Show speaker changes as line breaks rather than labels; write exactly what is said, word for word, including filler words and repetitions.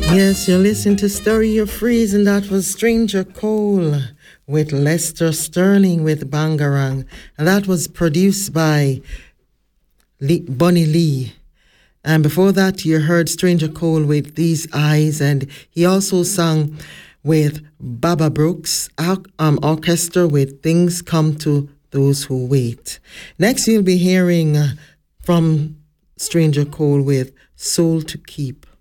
Yes, you listen to Stereo Freeze, and that was Stranger Cole with Lester Sterling with Bangarang. And that was produced by Lee, Bunny Lee. And before that, you heard Stranger Cole with These Eyes, and he also sang with Baba Brooks um, Orchestra with Things Come to Those Who Wait. Next, you'll be hearing uh, from Stranger Cole with Soul to Keep.